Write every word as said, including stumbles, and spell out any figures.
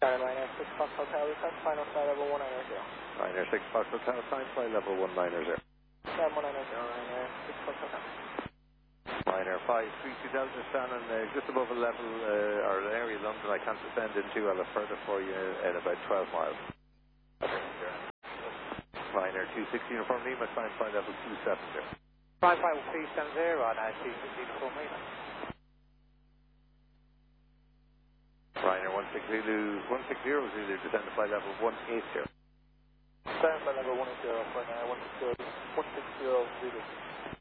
Ryanair six Fox Hotel, request final flight level one nine zero. Ryanair six Fox Hotel, sign flight level one nine zero. seven one nine zero, Ryanair six Fox Hotel. Ryanair five three two Delta, standing uh, just above a level, uh, or an area of London I can't descend into. I'll have further for you at about twelve miles. Ryanair two sixty Uniform Lima, sign flight level two seven zero. five five three seven zero, Ryanair two sixty Uniform Lima. Ryanair one six Zulu, one six zero Zulu, descend to flight level one eight zero. Descend flight level one eight zero, Ryanair one six zero, one six zero Zulu.